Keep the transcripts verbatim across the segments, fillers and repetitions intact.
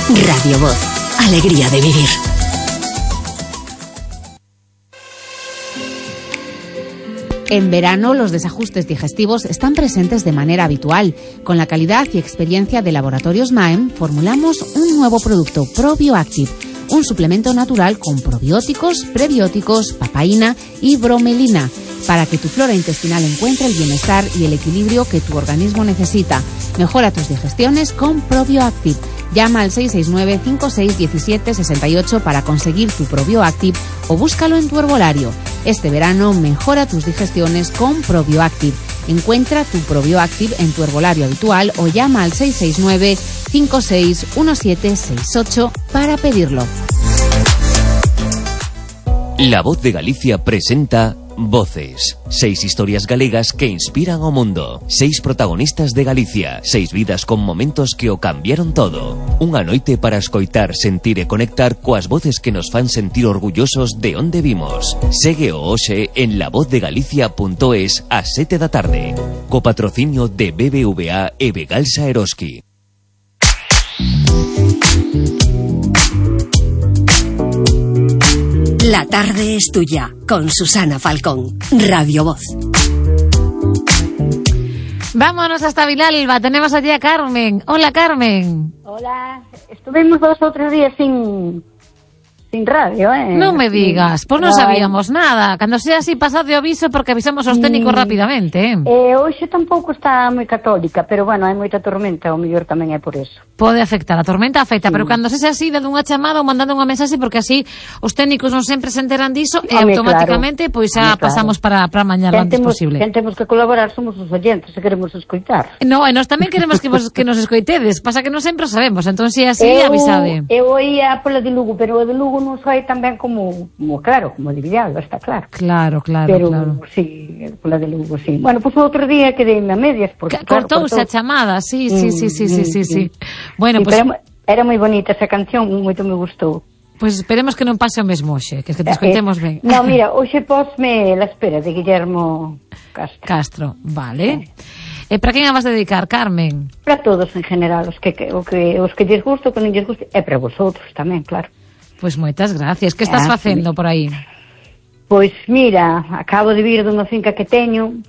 Radio Voz. Alegría de vivir. En verano, los desajustes digestivos están presentes de manera habitual. Con la calidad y experiencia de Laboratorios Maem, formulamos un nuevo producto, ProBioActive, un suplemento natural con probióticos, prebióticos, papaína y bromelina, para que tu flora intestinal encuentre el bienestar y el equilibrio que tu organismo necesita. Mejora tus digestiones con ProBioActive. Llama al seis seis nueve, cinco seis uno siete, seis ocho para conseguir tu ProBioActive o búscalo en tu herbolario. Este verano mejora tus digestiones con ProBioActive. Encuentra tu ProBioActive en tu herbolario habitual o llama al seis seis nueve, cinco seis uno siete, seis ocho para pedirlo. La Voz de Galicia presenta Voces. Seis historias galegas que inspiran o mundo. Seis protagonistas de Galicia. Seis vidas con momentos que o cambiaron todo. Unha noite para escoitar, sentir e conectar coas voces que nos fan sentir orgullosos de onde vimos. Segue o hoxe en la voz de galicia punto es a sete da tarde. Co patrocinio de B B V A e Begalsa Eroski. La tarde es tuya, con Susana Falcón, Radio Voz. Vámonos hasta Vilalba, tenemos allí a Carmen. Hola, Carmen. Hola, estuvimos dos o tres días sin, sin radio, ¿eh? No me digas, pues no sabíamos nada. Cando sea así, pasade o aviso porque avisamos aos técnicos mm, rapidamente, eh? eh hoxe tampouco está moi católica, pero bueno, hai moita tormenta, o mellor tamén é por eso. Pode afectar, a tormenta afecta, sí. Pero cando se sea así, dando unha chamada ou mandando unha mensaxe, porque así os técnicos non sempre se enteran diso e Home, automáticamente, pois xa claro. Pasamos para, para mañar lo antes temos, posible. Quen temos que colaborar somos os oyentes, se queremos escoitar. No, e nós tamén queremos que, vos, que nos escoitedes, pasa que non sempre o sabemos, entón se así, eu, avisade. Eu oía pola de Lugo, pero o de Lugo non soy tamén como, como claro, como de Villalba, está claro. Claro, claro, pero, claro. sí, pola de Lugo, sí. Bueno, pois pues, outro día quedéme a medias, porque, claro, cortouse a chamada, sí, sí, sí, sí, sí, sí, sí. Bueno, sí, pois... Pues, era moi bonita esa canción, moito me gustou. Pois pues esperemos que non pase o mesmo hoxe, que, que te escoitemos eh, ben. No, mira, hoxe posme La espera de Guillermo Castro. Castro, vale. E eh, para quen a vas dedicar, Carmen? Para todos en general, os que, que, o que, os que lles gusto, que non lles guste, e para vosotros tamén, claro. Pois pues moitas gracias. Que estás ah, facendo por aí? Pois mira, acabo de vir dunha finca que teño,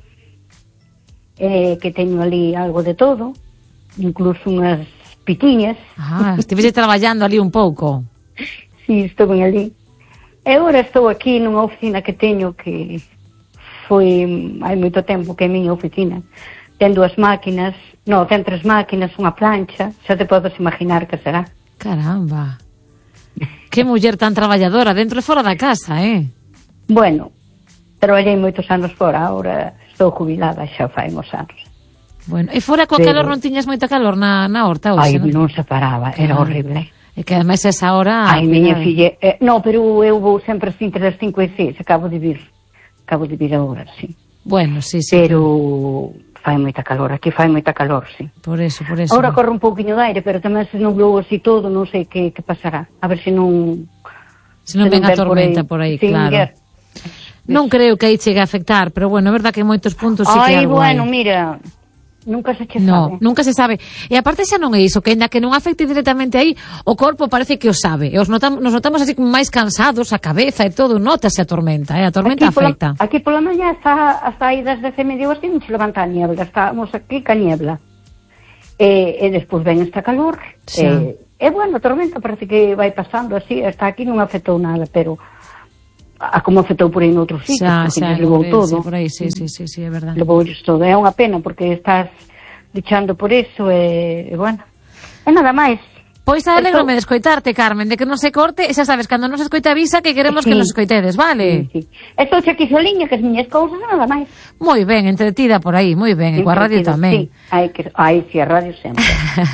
eh, que teño ali algo de todo, incluso unhas pitiñas. Ah, estivese traballando ali un pouco. Sí, estou ben ali. E agora estou aquí nunha oficina que teño que foi hai moito tempo que é a miña oficina. Ten dúas máquinas, non, ten tres máquinas, unha plancha, xa te podes imaginar que será. Caramba. Que muller tan traballadora, dentro e fora da casa, eh? Bueno, traballei moitos anos fora, agora estou jubilada, xa fai uns anos. Bueno, e fora coa pero... calor non tiñas moita calor na, na horta? Ai, non, non se paraba, claro. Era horrible. E que ademais esa hora... Ai, miña filla... Eh, no, pero eu vou sempre assim, entre as cinco e seis, acabo de vir. Acabo de vir agora, sí. Bueno, sí, sí. Pero fai moita calor, aquí fai moita calor, sí. Por eso, por eso. Agora corre un pouquiño de aire, pero tamén se nublou así todo, non sei que, que pasará. A ver se non... Se non ven a tormenta por aí, por aí claro. Ver. Non creo que aí chegue a afectar, pero bueno, é verdad que en moitos puntos sí que hai algo bueno, hai. Mira... Nunca se che no, sabe. Nunca se sabe. E aparte xa non é iso, que ainda que non afecte directamente aí, o corpo parece que o sabe. E os notamos, nos notamos así como máis cansados, a cabeza e todo, notase a tormenta, eh? A tormenta aquí afecta. Pola, aquí pola mañá está hasta aí das dez e media así, non se levanta a niebla, estamos aquí ca niebla. E, e despois ven esta calor. E, e bueno, a tormenta parece que vai pasando así, hasta aquí non afectou nada, pero a como afectou por aí noutros sitios, xa, porque xa, levou ver, todo. Sí, por aí, sí, sí, sí, sí, é verdade. Levou todo, é unha pena, porque estás luchando por eso, e, e bueno, e nada máis. Pois alegrome de escoitarte, Carmen, de que non se corte, e xa sabes, cando non se escoita avisa que queremos sí. Que nos escoitedes, vale? Sí, sí. Estou aquí soliña, que as miñas cousas, nada máis. Moi ben, entretida por aí, moi ben, e coa radio tamén. Sí, hai que, hai si a radio sempre.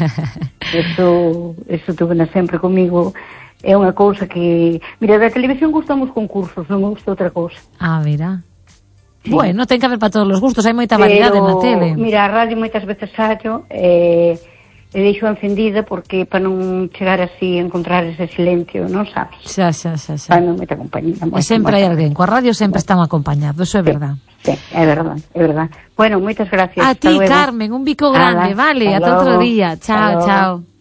eso, eso tuve sempre comigo. É unha cousa que... Mira, da televisión gustamos concursos, non me gusta outra cousa. Ah, mira. Sí. Bueno, ten que haber para todos os gustos, hai moita variedade na tele. Mira, a radio moitas veces hallo e, e deixo encendida porque para non chegar así a encontrar ese silencio, non sabes? Xa, xa, xa, xa. Para non moita compañía. E sempre hai alguén, coa radio sempre están acompañados, eso é sí, verdad. Sí, é verdad, é verdad. Bueno, moitas gracias. A ti, Carmen, un bico grande, vale, ata outro día. Chao, chao.